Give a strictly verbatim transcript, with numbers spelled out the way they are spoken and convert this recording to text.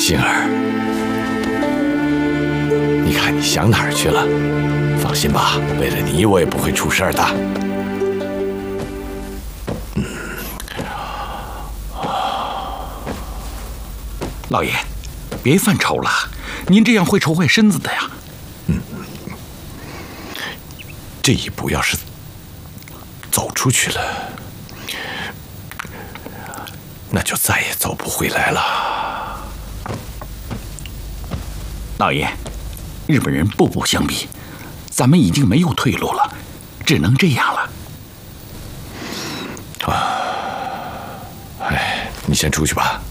杏儿，你看你想哪儿去了？放心吧，为了你，我也不会出事儿的。嗯， 老爷，别犯愁了，您这样会愁坏身子的呀。 嗯，这一步要是走出去了，那就再也走不回来了。 老爷，日本人步步相逼，咱们已经没有退路了，只能这样了。 啊，哎，你先出去吧。